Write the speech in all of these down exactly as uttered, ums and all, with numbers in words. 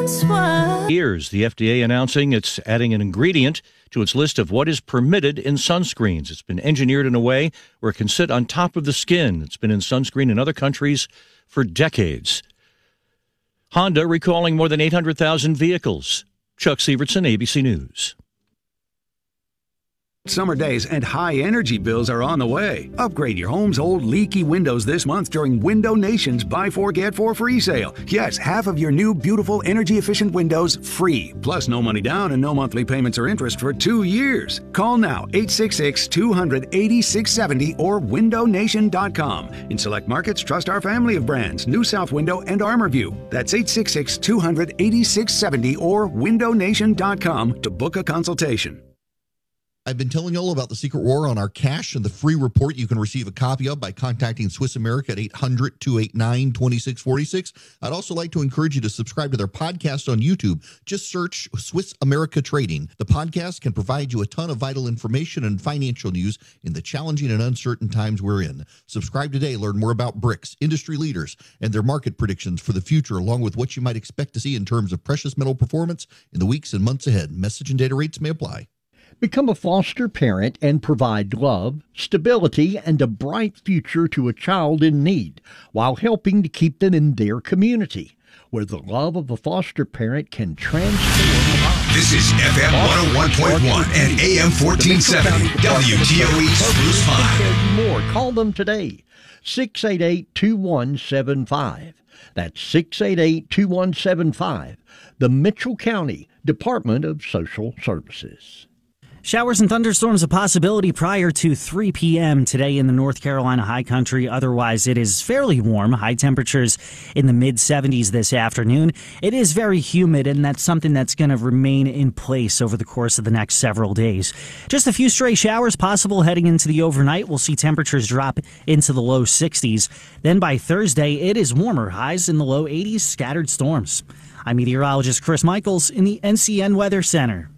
That's why. Years, the F D A announcing it's adding an ingredient to its list of what is permitted in sunscreens. It's been engineered in a way where it can sit on top of the skin. It's been in sunscreen in other countries for decades. Honda recalling more than eight hundred thousand vehicles. Chuck Sievertson, A B C News. Summer days and high energy bills are on the way. Upgrade your home's old leaky windows this month during Window Nation's Buy Four Get Four free sale. Yes, half of your new beautiful energy efficient windows free. Plus no money down and no monthly payments or interest for two years. Call now eight six six, two hundred, eighty-six seventy or window nation dot com. In select markets, trust our family of brands, New South Window and ArmorView. That's eight six six, two hundred, eighty-six seventy or window nation dot com to book a consultation. I've been telling you all about the secret war on our cash and the free report you can receive a copy of by contacting Swiss America at eight hundred, two eight nine, two six four six. I'd also like to encourage you to subscribe to their podcast on YouTube. Just search Swiss America Trading. The podcast can provide you a ton of vital information and financial news in the challenging and uncertain times we're in. Subscribe today. Learn more about BRICS, industry leaders, and their market predictions for the future, along with what you might expect to see in terms of precious metal performance in the weeks and months ahead. Message and data rates may apply. Become a foster parent and provide love, stability, and a bright future to a child in need while helping to keep them in their community, where the love of a foster parent can transform lives. This is F M one oh one point one and A M fourteen seventy W T O E Spruce Pine. More. Call them today, six eight eight, two one seven five. That's six eight eight, two one seven five. The Mitchell County Department of Social Services. Showers and thunderstorms a possibility prior to three p.m. today in the North Carolina high country. Otherwise, it is fairly warm. High temperatures in the mid seventies this afternoon. It is very humid, and that's something that's going to remain in place over the course of the next several days. Just a few stray showers possible heading into the overnight. We'll see temperatures drop into the low sixties. Then by Thursday, it is warmer. Highs in the low eighties, scattered storms. I'm meteorologist Chris Michaels in the N C N Weather Center.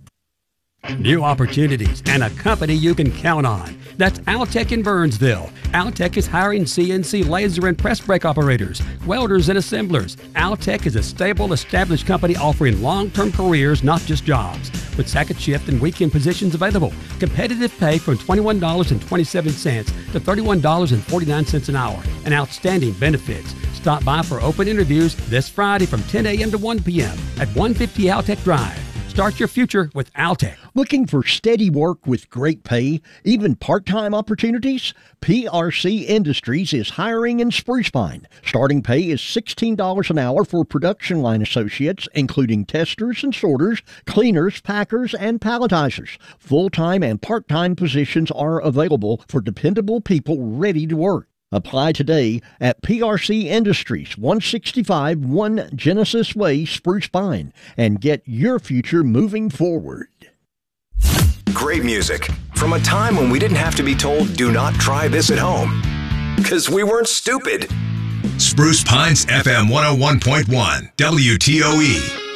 New opportunities and a company you can count on. That's Altec in Burnsville. Altec is hiring C N C laser and press brake operators, welders and assemblers. Altec is a stable, established company offering long-term careers, not just jobs. With second shift and weekend positions available. Competitive pay from twenty-one dollars and twenty-seven cents to thirty-one dollars and forty-nine cents an hour. And outstanding benefits. Stop by for open interviews this Friday from ten a.m. to one p.m. at one fifty Altec Drive. Start your future with Altec. Looking for steady work with great pay, even part-time opportunities? P R C Industries is hiring in Spruce Pine. Starting pay is sixteen dollars an hour for production line associates, including testers and sorters, cleaners, packers, and palletizers. Full-time and part-time positions are available for dependable people ready to work. Apply today at P R C Industries, one sixty-five one Genesis Way, Spruce Pine, and get your future moving forward. Great music from a time when we didn't have to be told, do not try this at home. Because we weren't stupid. Spruce Pines F M one oh one point one, W T O E.